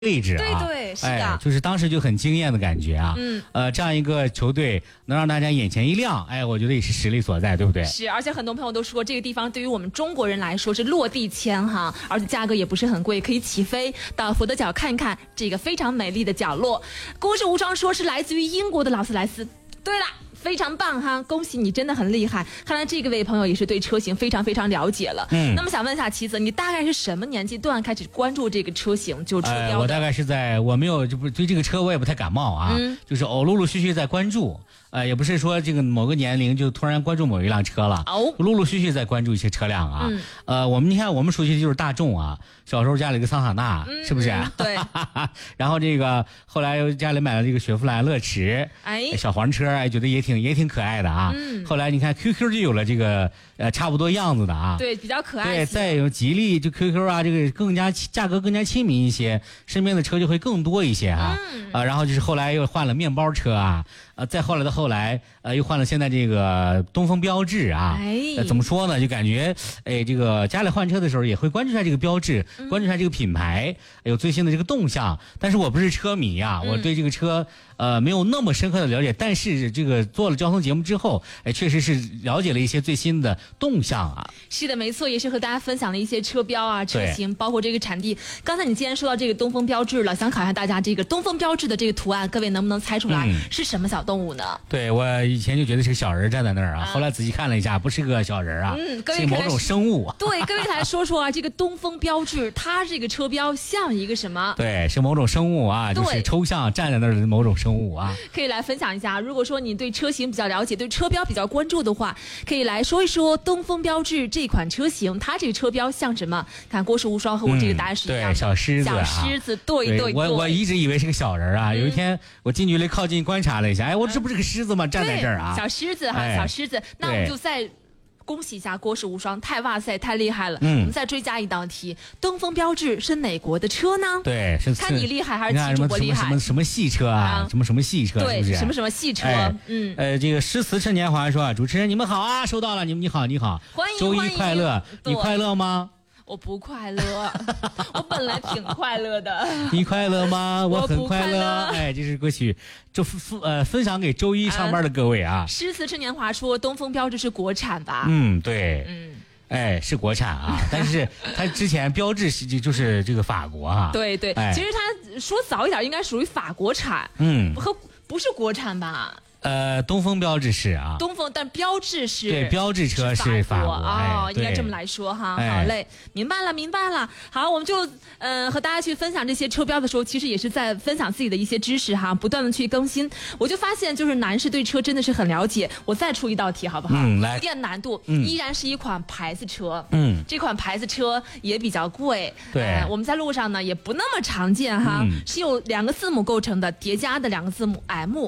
位置啊， 对，是的， 就是当时就很惊艳的感觉啊。这样一个球队能让大家眼前一亮，我觉得也是实力所在，对不对？ 是，而且很多朋友都说这个地方对于我们中国人来说是落地签哈，而且价格也不是很贵，可以起飞到佛得角看一看这个非常美丽的角落。郭氏无双说是来自于英国的劳斯莱斯，对了。非常棒哈，恭喜你，真的很厉害。看来这个位朋友也是对车型非常非常了解了。那么想问一下棋子，你大概是什么年纪段开始关注这个车型，就车标的？ 我大概是我没有，就不对这个车我也不太感冒啊，就是陆陆续续在关注。也不是说这个某个年龄就突然关注某一辆车了，陆陆续续在关注一些车辆啊。你看我们熟悉的就是大众啊，小时候家里个桑塔纳，是不是？ 对。 然后这个后来又家里买了这个雪佛兰乐驰，小黄车，觉得也挺可爱的啊。后来你看 QQ 就有了这个差不多样子的啊， 对，比较可爱。 对，再有吉利就 QQ 啊，这个价格更加亲民一些，身边的车就会更多一些啊。然后就是后来又换了面包车啊。再后来又换了现在这个东风标致啊。怎么说呢？就感觉这个家里换车的时候也会关注一下这个标志，关注一下这个品牌，有最新的这个动向。但是我不是车迷啊，我对这个车没有那么深刻的了解。但是这个做了交通节目之后，确实是了解了一些最新的动向啊。 是的，没错，也是和大家分享了一些车标啊、车型，包括这个产地。刚才你既然说到这个东风标致了，想考一下大家，这个东风标致的这个图案，各位能不能猜出来是什么小动物呢？ 对，我以前就觉得是个小人站在那儿啊，后来仔细看了一下，不是个小人啊，是某种生物。 对，各位来说说啊，这个东风标致，它这个车标像一个什么？ 对，是某种生物啊，就是抽象站在那儿的某种生物啊。 可以来分享一下，如果说你对车型比较了解，对车标比较关注的话，可以来说一说东风标致这款车型，它这个车标像什么？看郭氏无双和我这个答案是一样的。 对，小狮子啊， 小狮子，对。 我一直以为是个小人啊，有一天我近距离靠近观察了一下，我这不是个狮子吗？站在这儿啊， 小狮子哈，小狮子。那我们就再恭喜一下郭氏无双，哇塞，太厉害了！我们再追加一道题，东风标致是哪国的车呢？ 对， 看你厉害还是骑主播厉害？ 什么系车啊？什么系车？ 对， 是什么系车？ 这个诗词趁年华说啊，主持人你们好啊，收到了，你好， 欢迎， 周一快乐，你快乐吗？ 我不快乐，我本来挺快乐的。 你快乐吗？我很快乐。这是歌曲，就分享给周一上班的各位啊。 诗词趁年华说东风标致是国产吧？ 对，是国产啊，但是它之前标致就是这个法国啊。 对，其实它说早一点应该属于法国产，不是国产吧？ 东风标致是啊， 但标致是对，标致车是法国应该这么来说哈。好嘞，明白了。好，我们就和大家去分享这些车标的时候，其实也是在分享自己的一些知识哈，不断的去更新。我就发现，就是男士对车真的是很了解。我再出一道题好不好？ 来， 有点难度，依然是一款牌子车。这款牌子车也比较贵。 对， 我们在路上呢也不那么常见哈，是由2个字母构成的叠加的2个字母 M。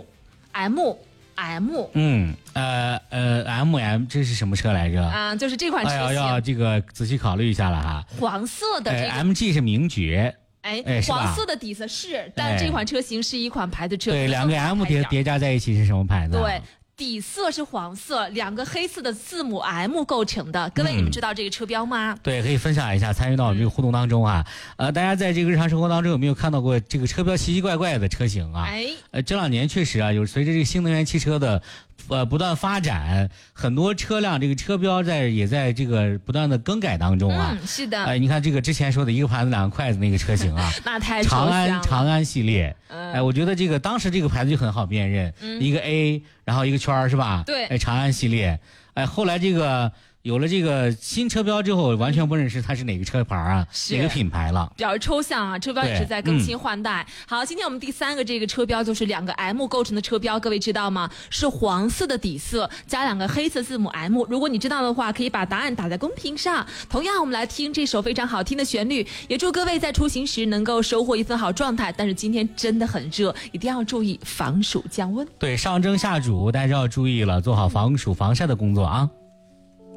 这是什么车来着？就是这款车型。 要这个仔细考虑一下了哈。 黄色的这个 MG 是名爵。 黄色的底色是，但这款车型是一款牌子车。 对，2个 M 叠加在一起是什么牌子？ 对。底色是黄色，2个黑色的字母 M 构成的。各位，你们知道这个车标吗？ 对，可以分享一下，参与到我们这个互动当中啊。大家在这个日常生活当中有没有看到过这个车标奇奇怪怪的车型啊？这2年确实啊，有随着这个新能源汽车的不断发展，很多车辆这个车标也在这个不断的更改当中啊。 是的。 你看这个之前说的一个盘子2个筷子那个车型啊， 那太抽象了。 长安系列。我觉得这个当时这个牌子就很好辨认，一个 A， 然后一个圈是吧？ 对。 长安系列。后来这个有了这个新车标之后，完全不认识它是哪个车牌啊，哪个品牌了， 比较抽象啊。车标也是在更新换代。好，今天我们第3个这个车标就是2个 M 构成的车标，各位知道吗？是黄色的底色加2个黑色字母 M。如果你知道的话，可以把答案打在公屏上。同样，我们来听这首非常好听的旋律，也祝各位在出行时能够收获一份好状态。但是今天真的很热，一定要注意防暑降温。 对，上蒸下煮，大家要注意了，做好防暑防晒的工作啊。